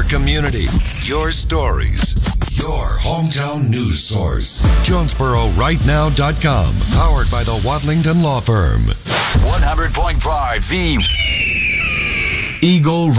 community, your stories, your hometown news source. JonesboroRightNow.com. Powered by the Wadlington Law Firm. 100.5 The Eagle